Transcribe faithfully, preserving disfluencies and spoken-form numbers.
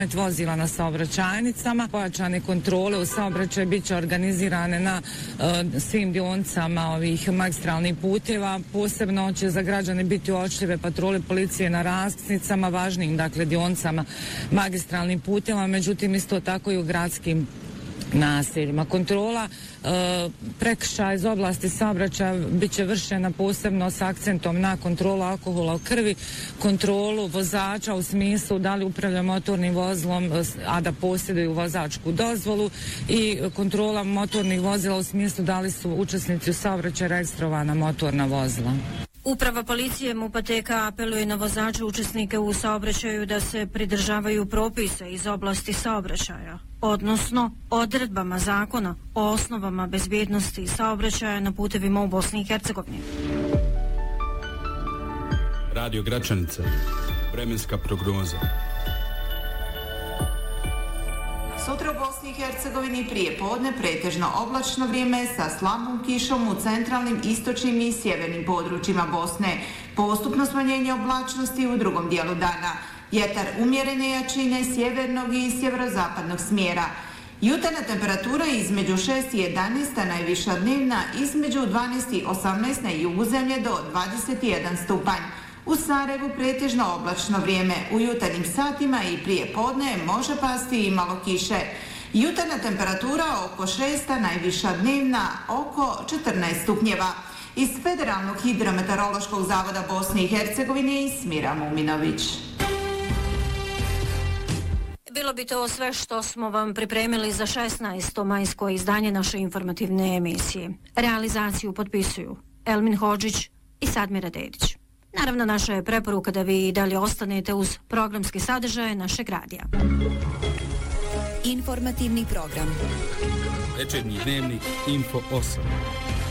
vozila na saobraćajnicama. Pojačane kontrole u saobraćaju bit će organizirane na e, svim dionicama ovih magistralnih puteva. Posebno će za građane biti uočljive patrole policije na raskrsnicama, važnim dakle dionicama magistralnih puteva, međutim isto tako i u gradskim naseljima. Kontrola e, prekršaja iz oblasti saobraćaja bit će vršena posebno s akcentom na kontrolu alkohola u krvi, kontrolu vozača u smislu da li upravlja motornim vozilom, a da posjeduju vozačku dozvolu, i kontrola motornih vozila u smislu da li su učesnici u saobraćaju registrovana motorna vozila. Uprava policije Mupateka apeluje na vozače učesnike u saobraćaju da se pridržavaju propisa iz oblasti saobraćaja, odnosno odredbama zakona o osnovama bezbjednosti saobraćaja na putevima u Bosni i Hercegovini. Radio Gračanica, vremenska prognoza. Sutra u Bosni i Hercegovini prije podne pretežno oblačno vrijeme sa slabom kišom u centralnim, istočnim i sjevernim područjima Bosne. Postupno smanjenje oblačnosti u drugom dijelu dana. Vjetar umjerene jačine sjevernog i sjeverozapadnog smjera. Jutarnja temperatura između šest i jedanaest, a najviša dnevna između dvanaest i osamnaest na jugu zemlje do dvadeset jedan stupanj. U Sarajevu pretežno oblačno vrijeme, u jutarnjim satima i prije podne može pasti i malo kiše. Jutarnja temperatura oko šest, a najviša dnevna oko četrnaest stupnjeva. Iz Federalnog hidrometeorološkog zavoda Bosne i Hercegovine Smira Muminović. Bilo bi to sve što smo vam pripremili za šesnaesto majsko izdanje naše informativne emisije. Realizaciju potpisuju Elmin Hodžić i Sadmira Dedić. Naravno, naša je preporuka da vi dalje ostanete uz programske sadržaje našeg radija. Informativni program. Večernji dnevnik Info osam.